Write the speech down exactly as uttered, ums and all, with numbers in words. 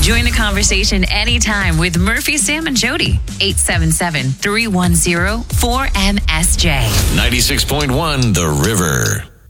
Join the conversation anytime with Murphy, Sam, and Jody. eight seven seven, three one zero, four M S J. ninety-six point one The River.